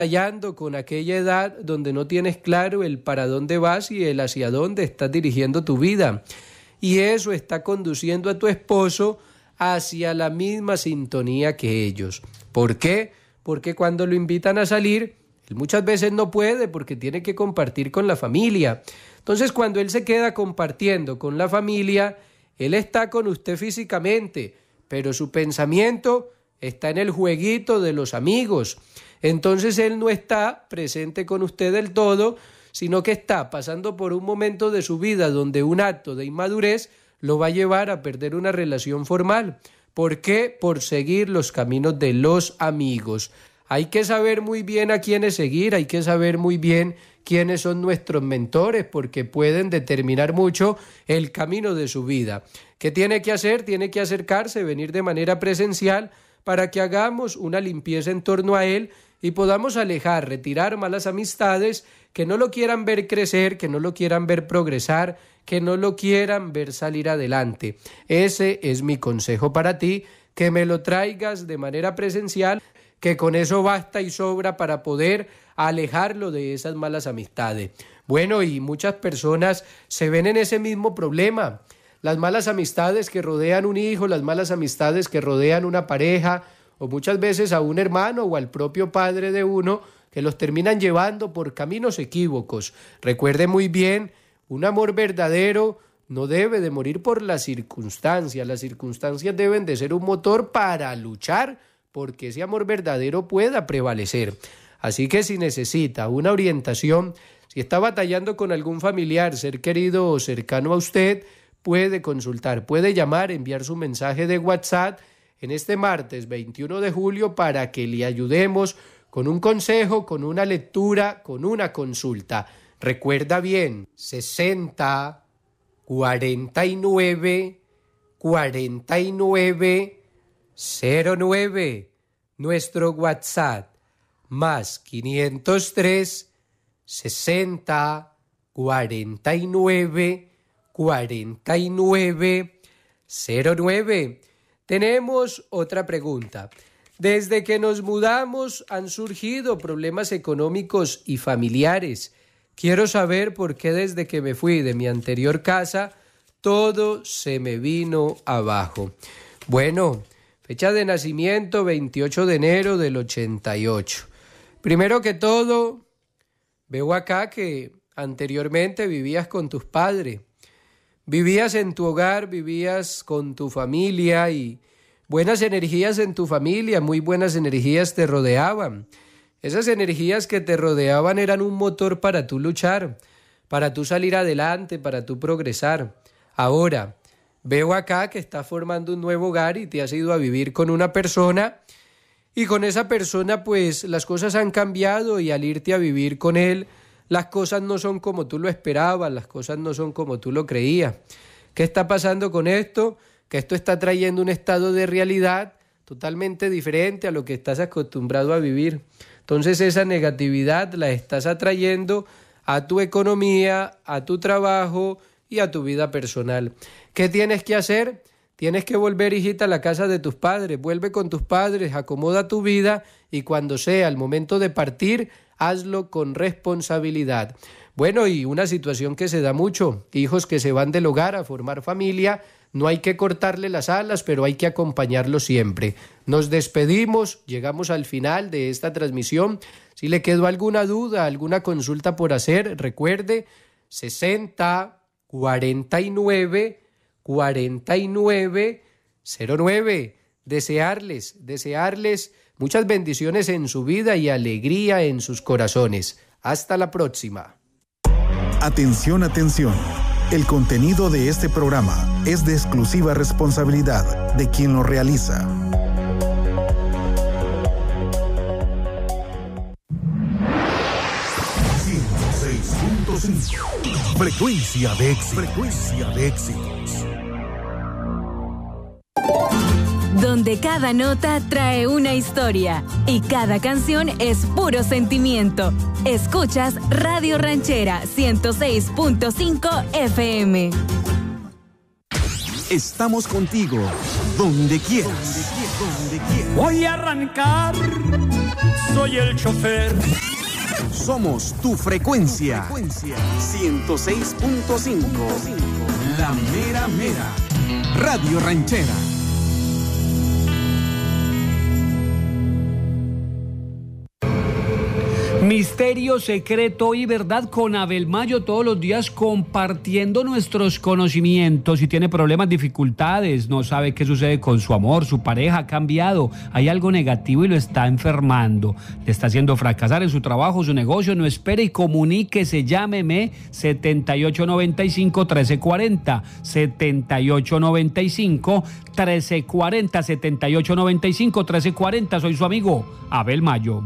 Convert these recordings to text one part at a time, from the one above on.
batallando con aquella edad donde no tienes claro el para dónde vas y el hacia dónde estás dirigiendo tu vida. Y eso está conduciendo a tu esposo hacia la misma sintonía que ellos. ¿Por qué? Porque cuando lo invitan a salir, él muchas veces no puede porque tiene que compartir con la familia. Entonces, cuando él se queda compartiendo con la familia, él está con usted físicamente, pero su pensamiento está en el jueguito de los amigos. Entonces, él no está presente con usted del todo, sino que está pasando por un momento de su vida donde un acto de inmadurez lo va a llevar a perder una relación formal. ¿Por qué? Por seguir los caminos de los amigos. Hay que saber muy bien a quiénes seguir, hay que saber muy bien quiénes son nuestros mentores, porque pueden determinar mucho el camino de su vida. ¿Qué tiene que hacer? Tiene que acercarse, venir de manera presencial para que hagamos una limpieza en torno a él y podamos alejar, retirar malas amistades que no lo quieran ver crecer, que no lo quieran ver progresar, que no lo quieran ver salir adelante. Ese es mi consejo para ti, que me lo traigas de manera presencial, que con eso basta y sobra para poder alejarlo de esas malas amistades. Bueno, y muchas personas se ven en ese mismo problema. Las malas amistades que rodean un hijo, las malas amistades que rodean una pareja, o muchas veces a un hermano o al propio padre de uno, que los terminan llevando por caminos equívocos. Recuerde muy bien, un amor verdadero no debe de morir por las circunstancias deben de ser un motor para luchar porque ese amor verdadero pueda prevalecer. Así que si necesita una orientación, si está batallando con algún familiar, ser querido o cercano a usted, puede consultar, puede llamar, enviar su mensaje de WhatsApp en este martes 21 de julio para que le ayudemos con un consejo, con una lectura, con una consulta. Recuerda bien, 60 49 49 09, nuestro WhatsApp, más 503 60 49 49 09. Tenemos otra pregunta. Desde que nos mudamos han surgido problemas económicos y familiares. Quiero saber por qué desde que me fui de mi anterior casa todo se me vino abajo. Bueno, fecha de nacimiento 28 de enero del 88. Primero que todo, veo acá que anteriormente vivías con tus padres. Vivías en tu hogar, vivías con tu familia y buenas energías en tu familia, muy buenas energías te rodeaban. Esas energías que te rodeaban eran un motor para tú luchar, para tú salir adelante, para tú progresar. Ahora, veo acá que estás formando un nuevo hogar y te has ido a vivir con una persona y con esa persona pues las cosas han cambiado y al irte a vivir con él, las cosas no son como tú lo esperabas, las cosas no son como tú lo creías. ¿Qué está pasando con esto? Que esto está trayendo un estado de realidad totalmente diferente a lo que estás acostumbrado a vivir. Entonces esa negatividad la estás atrayendo a tu economía, a tu trabajo y a tu vida personal. ¿Qué tienes que hacer? Tienes que volver, hijita, a la casa de tus padres. Vuelve con tus padres, acomoda tu vida y cuando sea el momento de partir, hazlo con responsabilidad. Bueno, y una situación que se da mucho, hijos que se van del hogar a formar familia, no hay que cortarle las alas, pero hay que acompañarlos siempre. Nos despedimos, llegamos al final de esta transmisión. Si le quedó alguna duda, alguna consulta por hacer, recuerde 60 49 49 09. Desearles muchas bendiciones en su vida y alegría en sus corazones. Hasta la próxima. Atención, atención. El contenido de este programa es de exclusiva responsabilidad de quien lo realiza. Frecuencia de éxitos. Donde cada nota trae una historia y cada canción es puro sentimiento. Escuchas Radio Ranchera 106.5 FM. Estamos contigo, donde quieras. Voy a arrancar soy el chofer. Somos tu frecuencia. 106.5. La mera mera. Radio Ranchera. Misterio, secreto y verdad con Abel Mayo, todos los días compartiendo nuestros conocimientos. Si tiene problemas, dificultades, no sabe qué sucede con su amor, su pareja ha cambiado, hay algo negativo y lo está enfermando, le está haciendo fracasar en su trabajo, su negocio, no espere y comuníquese, llámeme 7895-1340, 7895-1340, 7895-1340, soy su amigo Abel Mayo.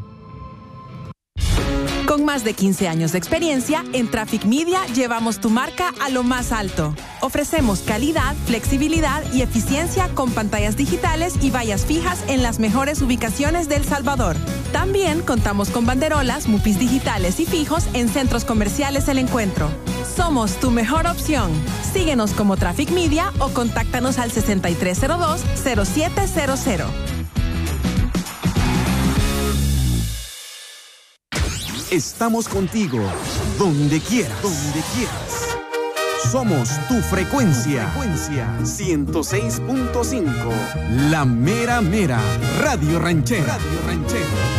Con más de 15 años de experiencia, en Traffic Media llevamos tu marca a lo más alto. Ofrecemos calidad, flexibilidad y eficiencia con pantallas digitales y vallas fijas en las mejores ubicaciones de El Salvador. También contamos con banderolas, mupis digitales y fijos en centros comerciales El Encuentro. Somos tu mejor opción. Síguenos como Traffic Media o contáctanos al 6302-0700. Estamos contigo, donde quieras. Somos tu frecuencia. 106.5. La mera mera. Radio Ranchera.